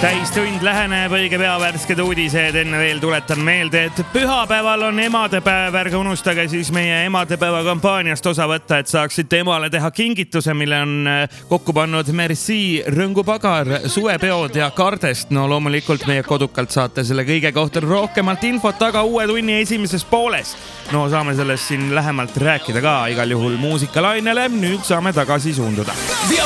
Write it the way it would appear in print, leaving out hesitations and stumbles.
Täistund läheneb õige pea värsked uudised. Enne veel tuletan meelde, et pühapäeval on emadepäev. Ärge unustage siis meie emadepäeva kampaaniast osa võtta, et saaksite emale teha kingituse, mille on kokku pannud Merci, Rõngupagar, suvepeod ja Kardest. No loomulikult meie kodukalt saate selle kõige kohta rohkemalt infot taga uue tunni esimeses pooles. No saame sellest siin lähemalt rääkida ka igal juhul muusikalainele. Nüüd saame tagasi suunduda.